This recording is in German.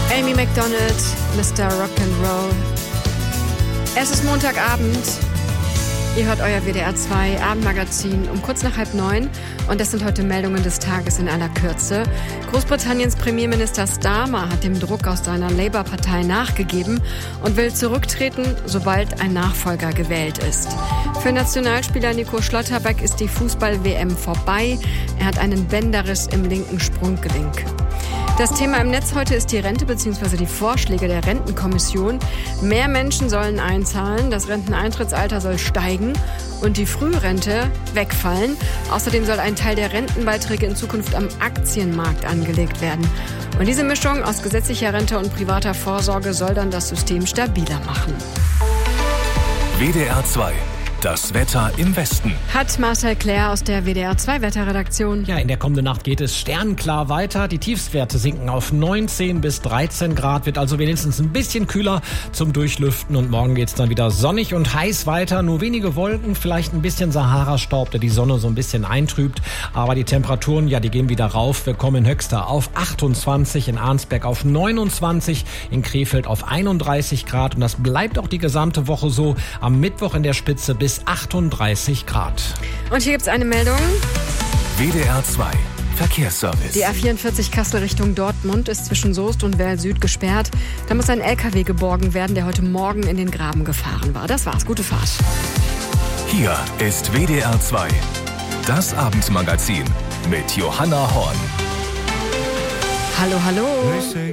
Amy Macdonald, Mr. Rock'n'Roll. Es ist Montagabend. Ihr hört euer WDR 2 Abendmagazin um kurz nach 8:30 und das sind heute Meldungen des Tages in aller Kürze. Großbritanniens Premierminister Starmer hat dem Druck aus seiner Labour-Partei nachgegeben und will zurücktreten, sobald ein Nachfolger gewählt ist. Für Nationalspieler Nico Schlotterbeck ist die Fußball-WM vorbei. Er hat einen Bänderriss im linken Sprunggelenk. Das Thema im Netz heute ist die Rente bzw. die Vorschläge der Rentenkommission. Mehr Menschen sollen einzahlen, das Renteneintrittsalter soll steigen und die Frührente wegfallen. Außerdem soll ein Teil der Rentenbeiträge in Zukunft am Aktienmarkt angelegt werden. Und diese Mischung aus gesetzlicher Rente und privater Vorsorge soll dann das System stabiler machen. WDR 2. Das Wetter im Westen. Hat Marcel Claire aus der WDR 2 Wetterredaktion. Ja, in der kommenden Nacht geht es sternklar weiter. Die Tiefstwerte sinken auf 19 bis 13 Grad, wird also wenigstens ein bisschen kühler zum Durchlüften. Und morgen geht's dann wieder sonnig und heiß weiter. Nur wenige Wolken, vielleicht ein bisschen Sahara-Staub, der die Sonne so ein bisschen eintrübt. Aber die Temperaturen, ja, die gehen wieder rauf. Wir kommen in Höxter auf 28, in Arnsberg auf 29, in Krefeld auf 31 Grad. Und das bleibt auch die gesamte Woche so. Am Mittwoch in der Spitze bis 38 Grad. Und hier gibt's eine Meldung. WDR 2 Verkehrsservice. Die A44 Kassel Richtung Dortmund ist zwischen Soest und Werl Süd gesperrt. Da muss ein LKW geborgen werden, der heute Morgen in den Graben gefahren war. Das war's. Gute Fahrt. Hier ist WDR 2. Das Abendmagazin mit Johanna Horn. Hallo, hallo.